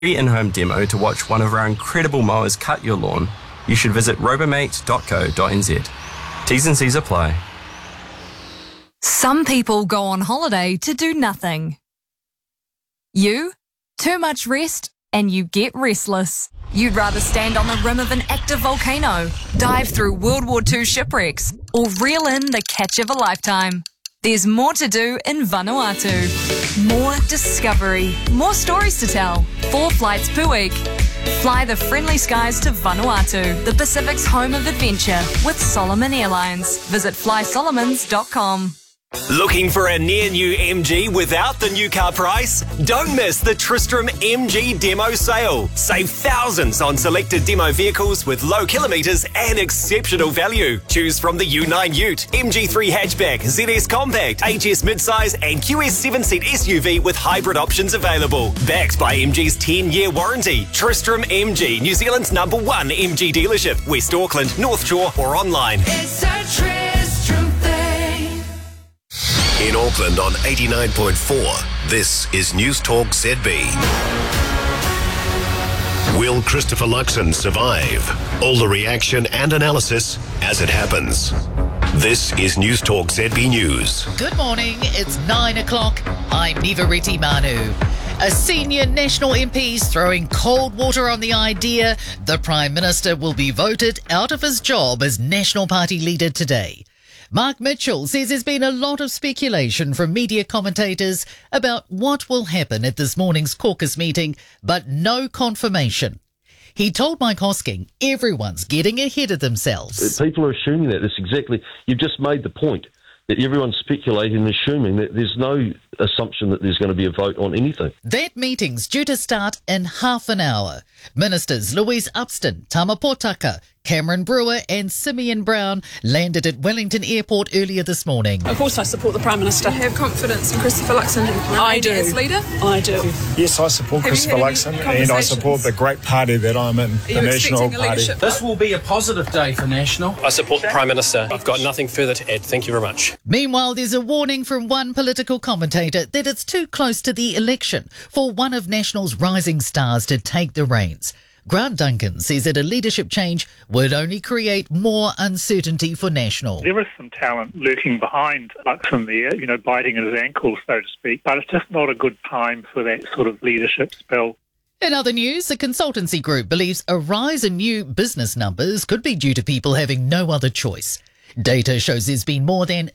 free in-home demo to watch one of our incredible mowers cut your lawn, you should visit robomate.co.nz. T's and C's apply. Some people go on holiday to do nothing. You? Too much rest and you get restless. You'd rather stand on the rim of an active volcano, dive through World War II shipwrecks, or reel in the catch of a lifetime. There's more to do in Vanuatu. More discovery, more stories to tell. 4 flights per week. Fly the friendly skies to Vanuatu, the Pacific's home of adventure, with Solomon Airlines. Visit flysolomons.com. Looking for a near new MG without the new car price? Don't miss the Tristram MG demo sale. Save thousands on selected demo vehicles with low kilometres and exceptional value. Choose from the U9 Ute, MG3 hatchback, ZS compact, HS midsize and QS7 seat SUV with hybrid options available. Backed by MG's 10-year warranty. Tristram MG, New Zealand's #1 MG dealership. West Auckland, North Shore or online. It's a Tristram thing. In Auckland on 89.4, this is News Talk ZB. Will Christopher Luxon survive? All the reaction and analysis as it happens. This is News Talk ZB News. Good morning, it's 9 o'clock. I'm Niva Reti Manu. A senior National MP's throwing cold water on the idea the Prime Minister will be voted out of his job as National Party leader today. Mark Mitchell says there's been a lot of speculation from media commentators about what will happen at this morning's caucus meeting, but no confirmation. He told Mike Hosking everyone's getting ahead of themselves. People are assuming that. That's exactly, you've just made the point, that everyone's speculating and assuming that there's no assumption that there's going to be a vote on anything. That meeting's due to start in half an hour. Ministers Louise Upston, Tama Potaka, Cameron Brewer and Simeon Brown landed at Wellington Airport earlier this morning. Of course I support the Prime Minister. I have confidence in Christopher Luxon as leader. I do. Yes, I support Christopher Luxon and I support the great party that I'm in, the National Party. This will be a positive day for National. I support the Prime Minister. I've got nothing further to add. Thank you very much. Meanwhile, there's a warning from one political commentator that it's too close to the election for one of National's rising stars to take the reins. Grant Duncan says that a leadership change would only create more uncertainty for National. There is some talent lurking behind Luxon there, biting at his ankles, so to speak, but it's just not a good time for that sort of leadership spell. In other news, the consultancy group believes a rise in new business numbers could be due to people having no other choice. Data shows there's been more than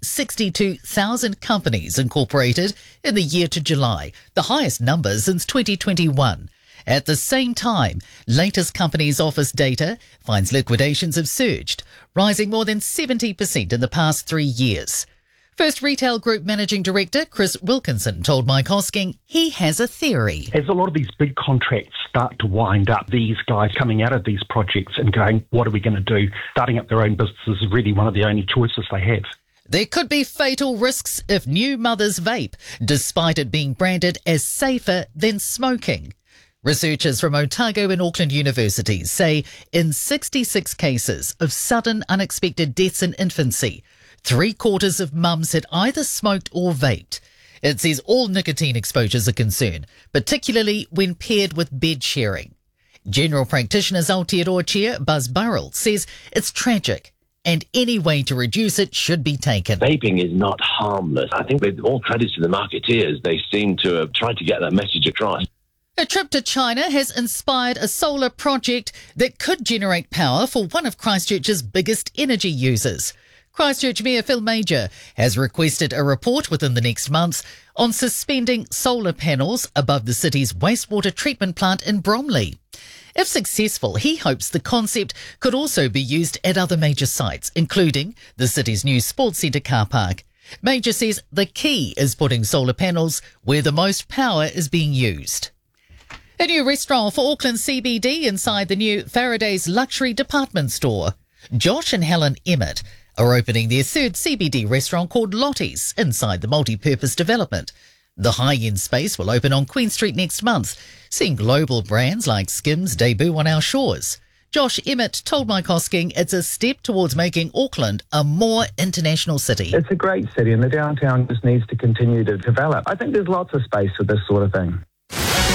62,000 companies incorporated in the year to July, the highest number since 2021. At the same time, latest companies' office data finds liquidations have surged, rising more than 70% in the past 3 years. First Retail Group Managing Director Chris Wilkinson told Mike Hosking he has a theory. As a lot of these big contracts start to wind up, these guys coming out of these projects and going, what are we going to do? Starting up their own business is really one of the only choices they have. There could be fatal risks if new mothers vape, despite it being branded as safer than smoking. Researchers from Otago and Auckland universities say in 66 cases of sudden unexpected deaths in infancy, 3/4 of mums had either smoked or vaped. It says all nicotine exposures are concerned, particularly when paired with bed sharing. General Practitioners Aotearoa Chair Buzz Burrell says it's tragic and any way to reduce it should be taken. Vaping is not harmless. I think with all credit to the marketeers, they seem to have tried to get that message across. A trip to China has inspired a solar project that could generate power for one of Christchurch's biggest energy users. Christchurch Mayor Phil Major has requested a report within the next month on suspending solar panels above the city's wastewater treatment plant in Bromley. If successful, he hopes the concept could also be used at other major sites, including the city's new sports centre car park. Major says the key is putting solar panels where the most power is being used. A new restaurant for Auckland CBD inside the new Faraday's luxury department store. Josh and Helen Emmett are opening their third CBD restaurant called Lottie's inside the multi-purpose development. The high-end space will open on Queen Street next month, seeing global brands like Skims debut on our shores. Josh Emmett told Mike Hosking it's a step towards making Auckland a more international city. It's a great city and the downtown just needs to continue to develop. I think there's lots of space for this sort of thing.